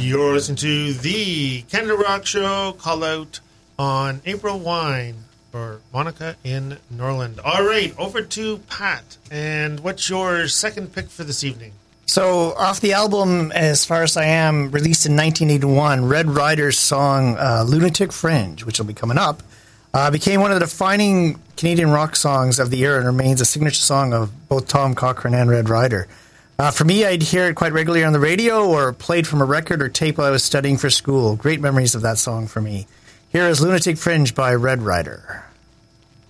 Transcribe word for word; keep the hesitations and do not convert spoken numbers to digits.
You're listening to the Canada Rock Show call out on April Wine for Monica in Norland. All right, over to Pat. And what's your second pick for this evening? So, off the album As Far As I Am, released in nineteen eighty-one, Red Rider's song uh, Lunatic Fringe, which will be coming up, uh, became one of the defining Canadian rock songs of the era and remains a signature song of both Tom Cochrane and Red Rider. Uh, for me, I'd hear it quite regularly on the radio or played from a record or tape while I was studying for school. Great memories of that song for me. Here is Lunatic Fringe by Red Rider.